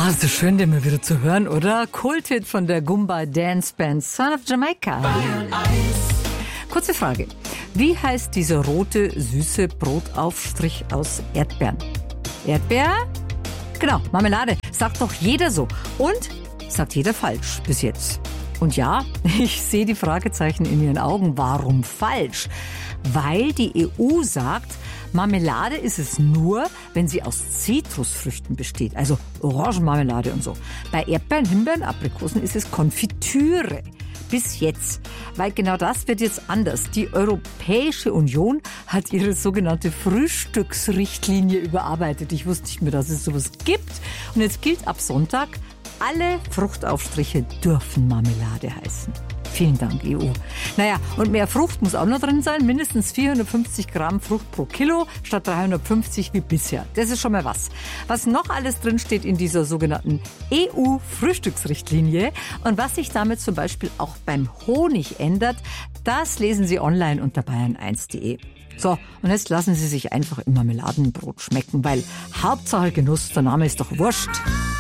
Ah, so schön, den mal wieder zu hören, oder? Kulthit von der Goomba Dance Band Son of Jamaica. Kurze Frage. Wie heißt dieser rote, süße Brotaufstrich aus Erdbeeren? Erdbeer? Genau, Marmelade. Sagt doch jeder so. Und sagt jeder falsch bis jetzt. Und ja, ich sehe die Fragezeichen in Ihren Augen. Warum falsch? Weil die EU sagt, Marmelade ist es nur, wenn sie aus Zitrusfrüchten besteht, also Orangenmarmelade und so. Bei Erdbeeren, Himbeeren, Aprikosen ist es Konfitüre. Bis jetzt. Weil genau das wird jetzt anders. Die Europäische Union hat ihre sogenannte Frühstücksrichtlinie überarbeitet. Ich wusste nicht mehr, dass es sowas gibt. Und jetzt gilt ab Sonntag, alle Fruchtaufstriche dürfen Marmelade heißen. Vielen Dank, EU. Naja, und mehr Frucht muss auch noch drin sein. Mindestens 450 Gramm Frucht pro Kilo statt 350 wie bisher. Das ist schon mal was. Was noch alles drin steht in dieser sogenannten EU-Frühstücksrichtlinie und was sich damit zum Beispiel auch beim Honig ändert, das lesen Sie online unter bayern1.de. So, und jetzt lassen Sie sich einfach im Marmeladenbrot schmecken, weil Hauptsache Genuss, der Name ist doch wurscht.